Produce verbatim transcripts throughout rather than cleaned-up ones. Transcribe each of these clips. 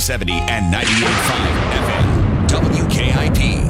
seventy and ninety-eight point five F M. W K I P.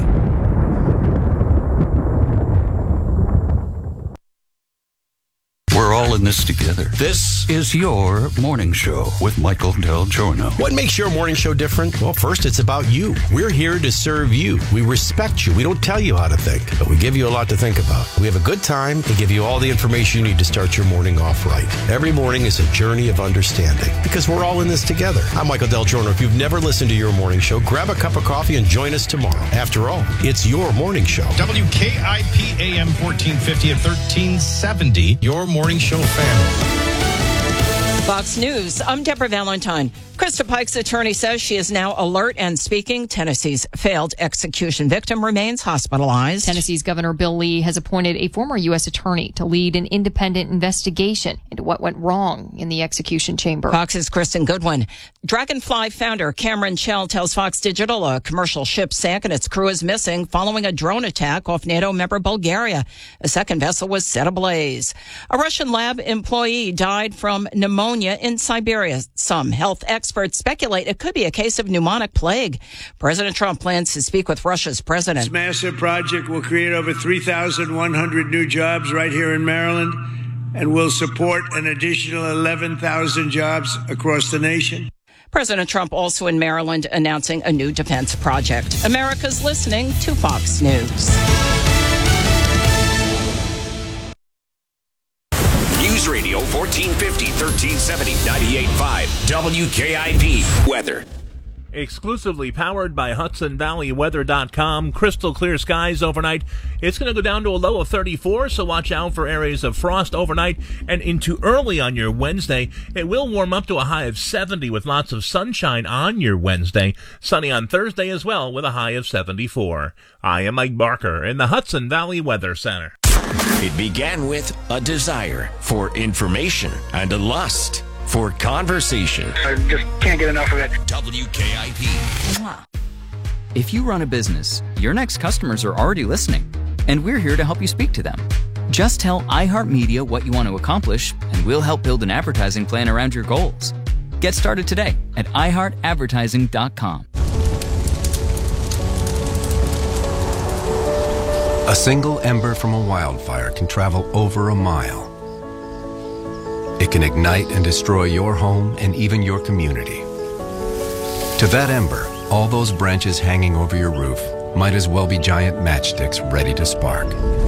We're all in this together. This is your morning show with Michael Del Giorno. What makes your morning show different? Well, first, it's about you. We're here to serve you. We respect you. We don't tell you how to think, but we give you a lot to think about. We have a good time and give you all the information you need to start your morning off right. Every morning is a journey of understanding because we're all in this together. I'm Michael Del Giorno. If you've never listened to your morning show, grab a cup of coffee and join us tomorrow. After all, it's your morning show. W K I P A M fourteen fifty at thirteen seventy, your morning show family. Fox News, I'm Deborah Valentine. Krista Pike's attorney says she is now alert and speaking. Tennessee's failed execution victim remains hospitalized. Tennessee's Governor Bill Lee has appointed a former U S attorney to lead an independent investigation into what went wrong in the execution chamber. Fox's Kristen Goodwin. Dragonfly founder Cameron Chell tells Fox Digital a commercial ship sank and its crew is missing following a drone attack off NATO member Bulgaria. A second vessel was set ablaze. A Russian lab employee died from pneumonia in Siberia. Some health experts speculate it could be a case of pneumonic plague. President Trump plans to speak with Russia's president. This massive project will create over three thousand one hundred new jobs right here in Maryland and will support an additional eleven thousand jobs across the nation. President Trump also in Maryland announcing a new defense project. America's listening to Fox News. News Radio fourteen fifty, thirteen seventy, ninety-eight point five W K I P. Weather. Exclusively powered by Hudson Valley Weather dot com. Crystal clear skies overnight. It's going to go down to a low of thirty-four, so watch out for areas of frost overnight and into early on your Wednesday. It will warm up to a high of seventy with lots of sunshine on your Wednesday. Sunny on Thursday as well with a high of seventy-four. I am Mike Barker in the Hudson Valley Weather Center. It began with a desire for information and a lust for conversation. I just can't get enough of it. W K I P. If you run a business, your next customers are already listening, and we're here to help you speak to them. Just tell iHeartMedia what you want to accomplish, and we'll help build an advertising plan around your goals. Get started today at i heart advertising dot com. A single ember from a wildfire can travel over a mile. It can ignite and destroy your home and even your community. To that ember, all those branches hanging over your roof might as well be giant matchsticks ready to spark.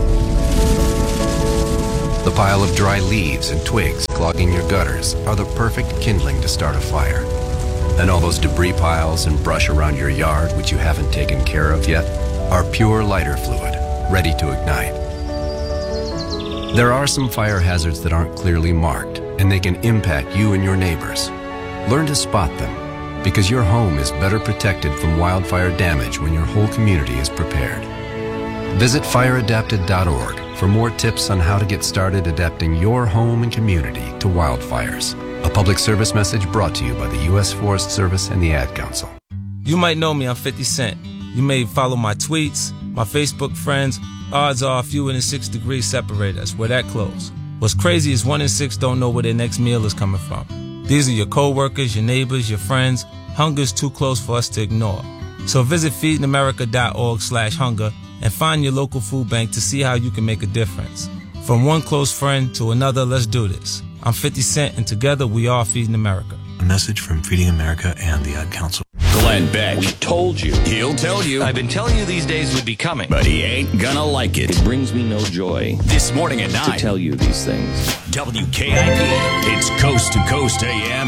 The pile of dry leaves and twigs clogging your gutters are the perfect kindling to start a fire. And all those debris piles and brush around your yard which you haven't taken care of yet are pure lighter fluid, ready to ignite. There are some fire hazards that aren't clearly marked, and they can impact you and your neighbors. Learn to spot them, because your home is better protected from wildfire damage when your whole community is prepared. Visit fire adapted dot org for more tips on how to get started adapting your home and community to wildfires. A public service message brought to you by the U S Forest Service and the Ad Council. You might know me, I'm fifty Cent. You may follow my tweets, my Facebook friends. Odds are a few in six degrees separate us. We're that close. What's crazy is one in six don't know where their next meal is coming from. These are your co-workers, your neighbors, your friends. Hunger's too close for us to ignore. So visit feeding america dot org slash hunger and find your local food bank to see how you can make a difference. From one close friend to another, let's do this. I'm fifty Cent, and together we are Feeding America. A message from Feeding America and the Ad Council. Glenn Beck. We told you. He'll tell you. I've been telling you these days would be coming. But he ain't gonna like it. It brings me no joy. This morning at nine. To tell you these things. W K I P. It's Coast to Coast A M.